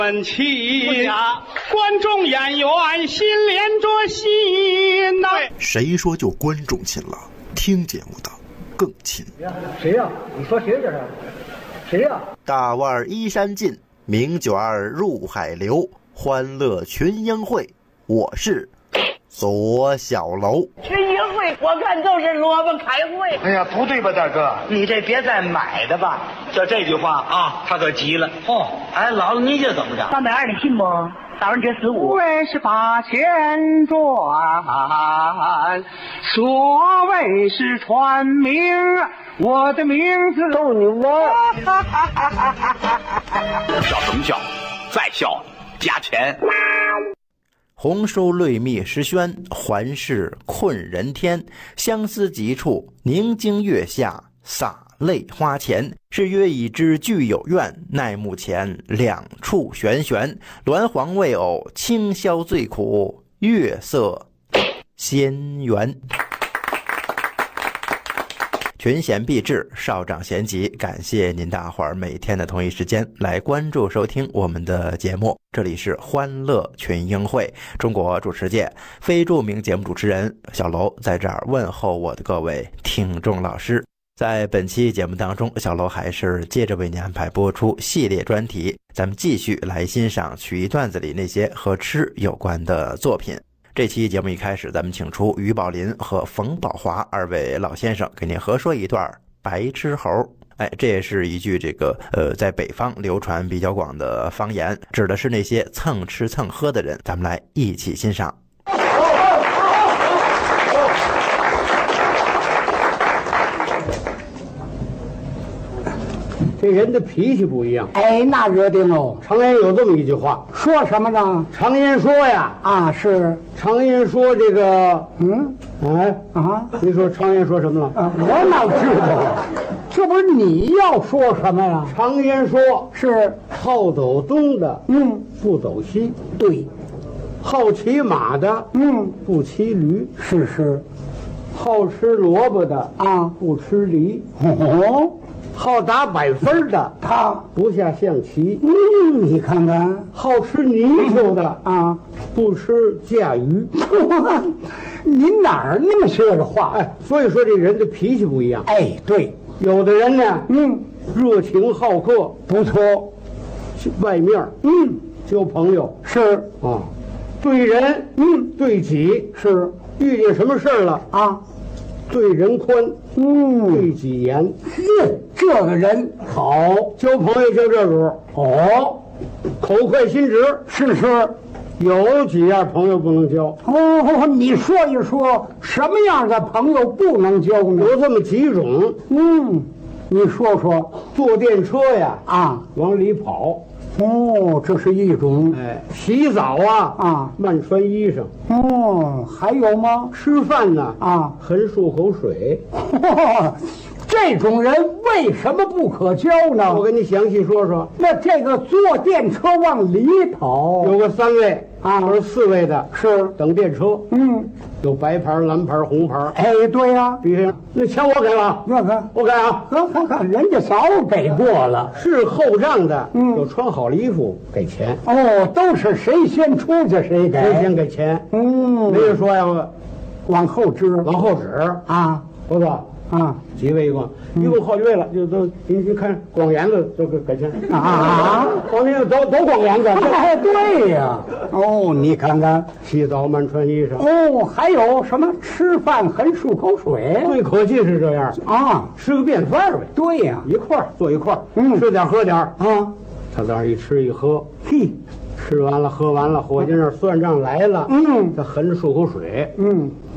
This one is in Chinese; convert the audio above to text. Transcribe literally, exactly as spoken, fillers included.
本期观众演员心连着心呐、啊。 谁说就观众亲了？听节目的更亲。 谁呀、啊？你说谁这是？谁呀、啊？ 大腕衣衫尽，名卷入海流，欢乐群英会。我是左小楼。 群英会，我看都是萝卜开会。 哎呀，不对吧，大哥？ 你这别再买的吧。 就这句话啊，他可急了。哦，哎，姥姥，你这怎么着？ 三百二的信不？大人这十五。 为是八千转，所谓是传名，我的名字逗你玩。 笑什么笑？再笑加钱。 鸿收瑞密诗轩，环视困人天。相思急处凝睛月下，洒泪花前。是约已知俱有怨，奈目前两处悬悬。鸾皇未偶，清宵最苦，月色仙缘。群贤毕至，少长咸集，感谢您大伙儿每天的同一时间来关注收听我们的节目。这里是欢乐群英会，中国主持界非著名节目主持人小楼在这儿问候我的各位听众老师。在本期节目当中，小楼还是接着为您安排播出系列专题，咱们继续来欣赏曲艺段子里那些和吃有关的作品。这期节目一开始，咱们请出于宝林和冯宝华二位老先生给您合说一段白吃猴。哎，这也是一句这个呃，在北方流传比较广的方言，指的是那些蹭吃蹭喝的人。咱们来一起欣赏。 这人的脾气不一样。 哎，那惹定喽。 常言有这么一句话， 说什么呢？ 常言说呀， 啊，是常言说这个， 嗯， 哎啊， 你说常言说什么了？ 啊，我哪知道啊？这不是你要说什么呀？ 常言说是好走东的， 嗯， 不走西； 对， 好骑马的， 嗯， 不骑驴； 是是， 好吃萝卜的啊， 不吃梨； 哦， 好打百分的他不下象棋； 嗯，你看看， 好吃泥鳅的啊， 不吃甲鱼。 您哪儿那么些个话？ 哎，所以说这人的脾气不一样。 哎，对， 有的人呢， 嗯， 热情好客， 不错， 外面嗯， 交朋友是啊，对人嗯对己是遇见什么事儿了啊， 对人宽， 嗯， 对己严。 哟，这个人好， 交朋友就这主哦， 口快心直。 是是。 有几样朋友不能交哦，你说一说什么样的朋友不能交呢？ 有这么几种。 嗯，你说说。 坐电车呀， 啊， 往里跑。 哦，这是一种。 哎，洗澡啊， 啊， 慢穿衣裳。 哦，还有吗？ 吃饭呢， 啊， 横漱口水。 哦，这种人为什么不可交呢？ 我跟你详细说说。 那这个坐电车往里跑， 有个三位啊， 或者四位的， 是等电车。 嗯， 有白牌、蓝牌、红牌。 哎，对呀、啊， 必须那钱我给了， 那个我给啊， 呵呵呵，人家早给过了。 是后账的， 嗯， 有穿好了衣服给钱。 哦，都是谁先出去谁给， 谁先给钱。 嗯， 没人说呀， 往后支， 往后指啊， 不错啊， 几位一共，一共好几位了，就都您您看光颜的都给给钱啊， 光颜的都都光颜的。 哎，对呀，哦，你看看， 洗澡慢穿衣裳。 哦，还有什么吃饭横漱口水？ 最可气是这样啊， 吃个便饭呗。 对呀， 一块儿坐一块儿， 嗯， 吃点喝点啊。他在那一吃一喝， 嘿， 吃完了喝完了，伙计那儿算账来了， 嗯， 他横着漱口水， 嗯，